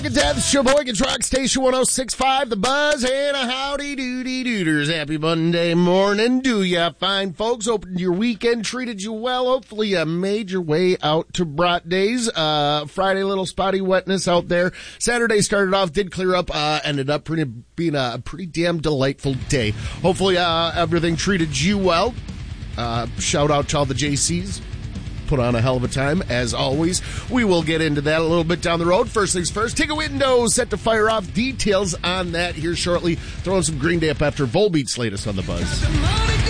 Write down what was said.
Good day, this is your boy, Rock Station 106.5, The Buzz, and a howdy doody dooders. Happy Monday morning, do ya, fine folks? Opened your weekend, treated you well. Hopefully you made your way out to Brat Days. Friday, a little spotty wetness out there. Saturday started off, did clear up, ended up being a pretty damn delightful day. Hopefully everything treated you well. Shout out to all the JCs. Put on a hell of a time, as always. We will get into that a little bit down the road. First things first, take a window, set to fire off. Details on that here shortly. Throwing some Green Day up after Volbeat's latest on The Buzz.